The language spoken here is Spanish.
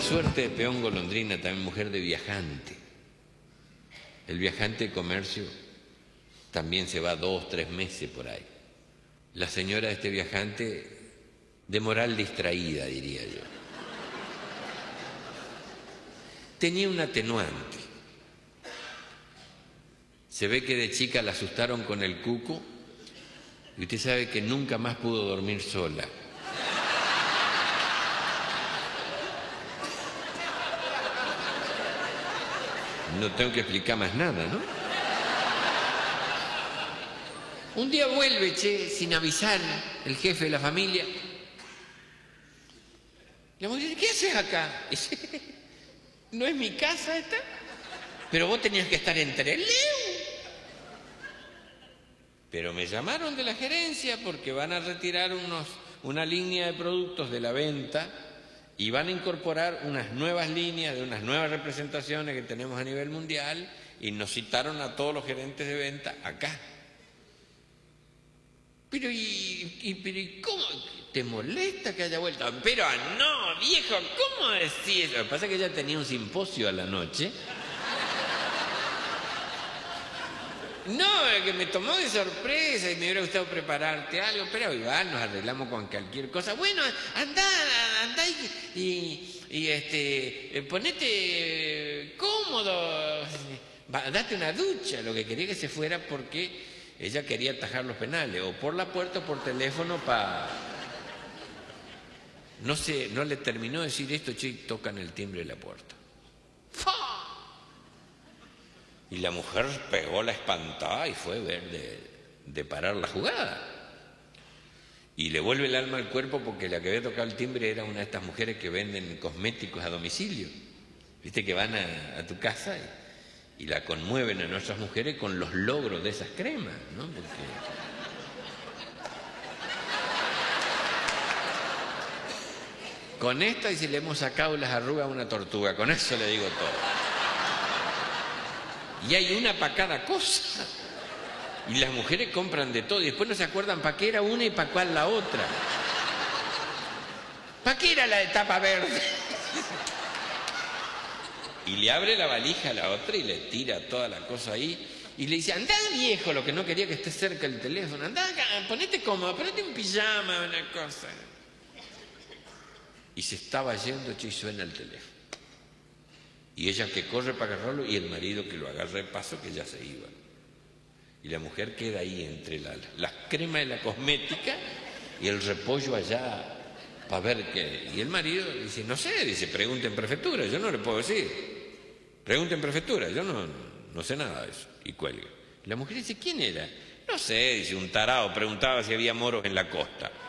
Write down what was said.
suerte de peón golondrina, también mujer de viajante. El viajante de comercio también se va 2, 3 meses por ahí. La señora de este viajante, de moral distraída, diría yo. Tenía un atenuante. Se ve que de chica la asustaron con el cuco y usted sabe que nunca más pudo dormir sola. No tengo que explicar más nada, ¿no? Un día vuelve, sin avisar, el jefe de la familia. La mujer dice, ¿qué haces acá? Dice, ¿no es mi casa esta? Pero vos tenías que estar en Trelew. Pero me llamaron de la gerencia porque van a retirar una línea de productos de la venta y van a incorporar unas nuevas líneas de unas nuevas representaciones que tenemos a nivel mundial y nos citaron a todos los gerentes de venta acá. Pero ¿cómo? ¿Te molesta que haya vuelto? Pero no, viejo, ¿cómo decís eso? Lo que pasa es que ella tenía un simposio a la noche. No, que me tomó de sorpresa y me hubiera gustado prepararte algo, pero igual nos arreglamos con cualquier cosa. Bueno, andá y ponete cómodo, date una ducha. Lo que quería que se fuera porque ella quería atajar los penales, o por la puerta o por teléfono para... No le terminó de decir esto, tocan el timbre de la puerta. ¡Fua! Y la mujer pegó la espantada y fue ver de parar la jugada. Y le vuelve el alma al cuerpo porque la que había tocado el timbre era una de estas mujeres que venden cosméticos a domicilio. Viste que van a tu casa y la conmueven a nuestras mujeres con los logros de esas cremas, ¿no? Porque... con esta, y si le hemos sacado las arrugas a una tortuga, con eso le digo todo. Y hay una para cada cosa. Y las mujeres compran de todo y después no se acuerdan para qué era una y para cuál la otra. ¿Para qué era la de tapa verde? Y le abre la valija a la otra y le tira toda la cosa ahí. Y le dice, andá viejo, lo que no quería que esté cerca el teléfono. Andá acá, ponete cómodo, ponete un pijama, una cosa. Y se estaba yendo, y suena el teléfono. Y ella que corre para agarrarlo y el marido que lo agarra de paso que ya se iba. Y la mujer queda ahí entre las cremas de la cosmética y el repollo allá para ver qué. Y el marido dice, no sé, dice, pregunte en prefectura, yo no le puedo decir. Pregunte en prefectura, yo no sé nada de eso. Y cuelga. Y la mujer dice, ¿quién era? No sé, dice, un tarado, preguntaba si había moros en la costa.